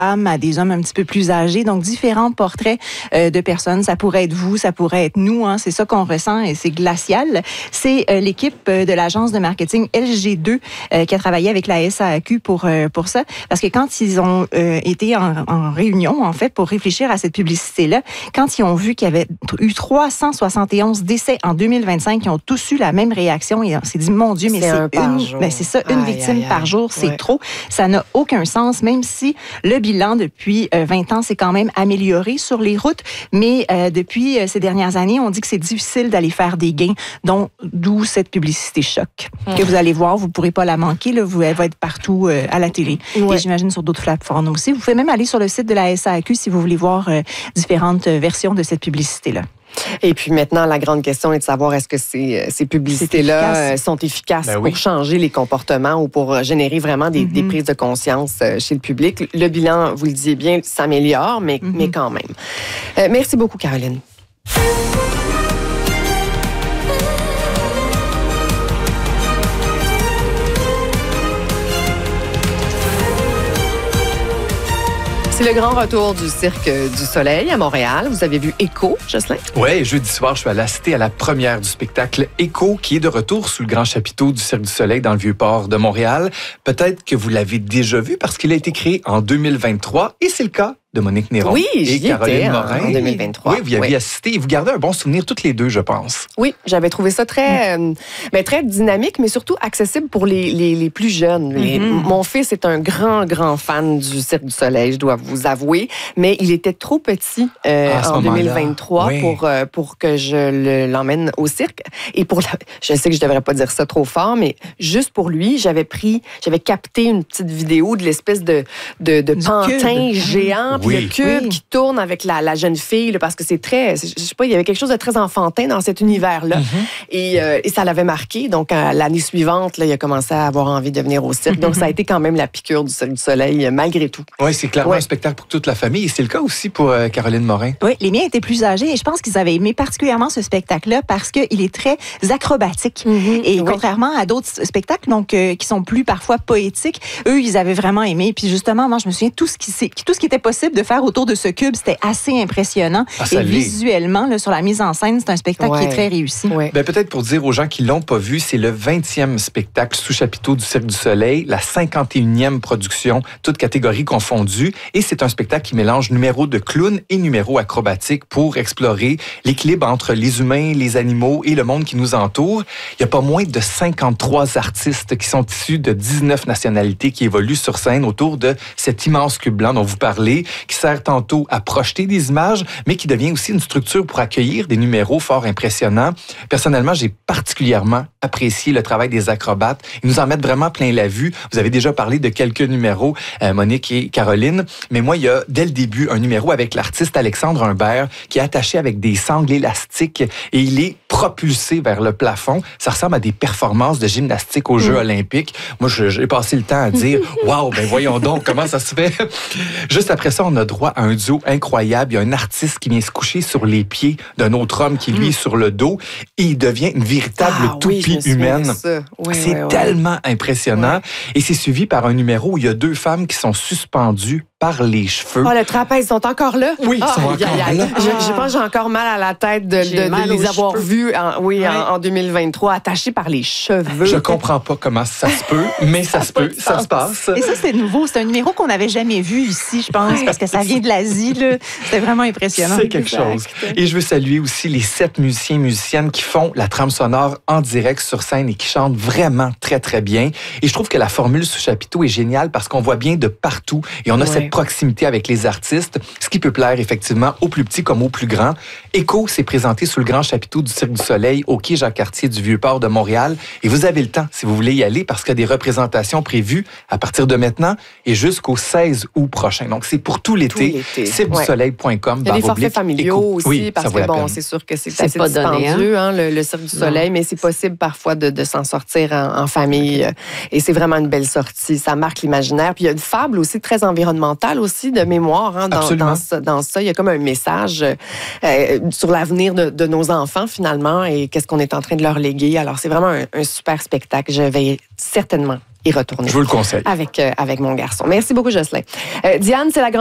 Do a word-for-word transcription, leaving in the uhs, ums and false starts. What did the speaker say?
à des hommes un petit peu plus âgés. Donc, différents portraits euh, de personnes. Ça pourrait être vous, ça pourrait être nous. Hein, c'est ça qu'on ressent et c'est glacial. C'est euh, l'équipe de l'agence de marketing L G deux euh, qui a travaillé avec la S A Q pour, euh, pour ça. Parce que quand ils ont euh, été en, en réunion, en fait, pour réfléchir à cette publicité-là, quand ils ont vu qu'il y avait eu trois cent soixante et onze décès en deux mille vingt-cinq, ils ont tous eu la même réaction et on s'est dit, mon Dieu, mais c'est, c'est une, ben c'est ça, une aïe, victime aïe, aïe. par jour, c'est ouais. trop. Ça n'a aucun sens, même si le bilan depuis euh, vingt ans s'est quand même amélioré sur les routes, mais euh, depuis euh, ces dernières années, on dit que c'est difficile d'aller faire des gains, donc d'où cette publicité choc mmh. que vous allez voir, vous ne pourrez pas la manquer, là, vous, elle va être partout euh, à la télé. Ouais. Et j'imagine sur d'autres plateformes aussi. Vous pouvez même aller sur le site de la S A Q si vous voulez voir euh, différentes euh, versions de cette publicité-là. Et puis maintenant, la grande question est de savoir est-ce que ces, ces publicités-là efficace. sont efficaces ben oui. pour changer les comportements ou pour générer vraiment des, mm-hmm. des prises de conscience chez le public. Le bilan, vous le disiez bien, s'améliore, mais, mm-hmm. mais quand même. Euh, merci beaucoup, Caroline. C'est le grand retour du Cirque du Soleil à Montréal. Vous avez vu Écho, Jocelyn? Oui, jeudi soir, je suis allé assister à la première du spectacle Écho, qui est de retour sous le grand chapiteau du Cirque du Soleil dans le Vieux-Port de Montréal. Peut-être que vous l'avez déjà vu parce qu'il a été créé en deux mille vingt-trois et c'est le cas de Monique Néron oui, et Caroline Morin. En deux mille vingt-trois. Oui, vous y aviez oui. assisté et vous gardez un bon souvenir toutes les deux, je pense. Oui, j'avais trouvé ça très, mm. euh, ben, très dynamique, mais surtout accessible pour les, les, les plus jeunes. Mm-hmm. Les, mon fils est un grand, grand fan du Cirque du Soleil, je dois vous avouer, mais il était trop petit euh, ah, en deux mille vingt-trois oui. pour, euh, pour que je le, l'emmène au cirque. Et pour la, je sais que je devrais pas dire ça trop fort, mais juste pour lui, j'avais pris, j'avais capté une petite vidéo de l'espèce de, de, de pantin géant. Puis oui. le cube oui. qui tourne avec la, la jeune fille, là, parce que c'est très, je sais pas, il y avait quelque chose de très enfantin dans cet univers-là. Mm-hmm. Et, euh, et ça l'avait marqué. Donc, euh, l'année suivante, là, il a commencé à avoir envie de venir au cirque. Mm-hmm. Donc, ça a été quand même la piqûre du Cirque du Soleil, malgré tout. Oui, c'est clairement ouais. un spectacle pour toute la famille. Et c'est le cas aussi pour euh, Caroline Morin. Oui, les miens étaient plus âgés et je pense qu'ils avaient aimé particulièrement ce spectacle-là parce qu'il est très acrobatique. Mm-hmm. Et oui. contrairement à d'autres spectacles donc, euh, qui sont plus parfois poétiques, eux, ils avaient vraiment aimé. Puis justement, moi, je me souviens, tout ce qui, tout ce qui était possible de faire autour de ce cube, c'était assez impressionnant. Ah, et visuellement, là, sur la mise en scène, c'est un spectacle ouais. qui est très réussi. Ouais. Ben, peut-être pour dire aux gens qui ne l'ont pas vu, c'est le vingtième spectacle sous chapiteau du Cirque du Soleil, la cinquante et unième production, toutes catégories confondues. Et c'est un spectacle qui mélange numéros de clown et numéros acrobatiques pour explorer l'équilibre entre les humains, les animaux et le monde qui nous entoure. Il y a pas moins de cinquante-trois artistes qui sont issus de dix-neuf nationalités qui évoluent sur scène autour de cet immense cube blanc dont vous parlez, qui sert tantôt à projeter des images, mais qui devient aussi une structure pour accueillir des numéros fort impressionnants. Personnellement, j'ai particulièrement apprécié le travail des acrobates. Ils nous en mettent vraiment plein la vue. Vous avez déjà parlé de quelques numéros, euh, Monique et Caroline, mais moi, il y a dès le début un numéro avec l'artiste Alexandre Humbert qui est attaché avec des sangles élastiques et il est propulsé vers le plafond. Ça ressemble à des performances de gymnastique aux Jeux mmh. olympiques. Moi, je, j'ai passé le temps à dire « Wow, ben voyons donc comment ça se fait! » Juste après ça, on a droit à un duo incroyable. Il y a un artiste qui vient se coucher sur les pieds d'un autre homme qui, lui, est sur le dos et il devient une véritable ah, toupie oui, humaine. Oui, c'est oui, tellement oui. impressionnant. Oui. Et c'est suivi par un numéro où il y a deux femmes qui sont suspendues par les cheveux. Oh, le trapèze, ils sont encore là? Oui, ils oh, sont encore aïe, aïe. là. Je, je pense que j'ai encore mal à la tête de, de, de les avoir cheveux. vus en, oui, ouais. en, en deux mille vingt-trois, attachés par les cheveux. Je comprends pas comment ça se peut, mais ça, ça se peut, ça se passe. Et ça, c'est nouveau. C'est un numéro qu'on n'avait jamais vu ici, je pense, ouais. parce que ça vient de l'Asie. Là. C'était vraiment impressionnant. C'est quelque exact. chose. Et je veux saluer aussi les sept musiciens et musiciennes qui font la trame sonore en direct sur scène et qui chantent vraiment très, très bien. Et je trouve que la formule sous chapiteau est géniale parce qu'on voit bien de partout et on a ouais. cette proximité avec les artistes, ce qui peut plaire effectivement aux plus petits comme aux plus grands. Écho s'est présenté sous le grand chapiteau du Cirque du Soleil au quai Jacques-Cartier du Vieux-Port de Montréal. Et vous avez le temps, si vous voulez y aller, parce qu'il y a des représentations prévues à partir de maintenant et jusqu'au seize août prochain. Donc, c'est pour tout l'été. cirque du soleil point com. Il y a des forfaits familiaux Écho. aussi, oui, parce que bon, c'est sûr que c'est, c'est assez pas dispendieux, hein? Hein, le, le Cirque du Soleil, non. mais c'est possible parfois de, de s'en sortir en, en famille. Et c'est vraiment une belle sortie. Ça marque l'imaginaire. Puis il y a une fable aussi très environnementale aussi, de mémoire. Hein, dans, dans, ça, dans ça, il y a comme un message euh, sur l'avenir de, de nos enfants, finalement, et qu'est-ce qu'on est en train de leur léguer. Alors, c'est vraiment un, un super spectacle. Je vais certainement y retourner. Je vous le conseille. Avec, euh, avec mon garçon. Merci beaucoup, Jocelyn. Euh, Diane, c'est la grande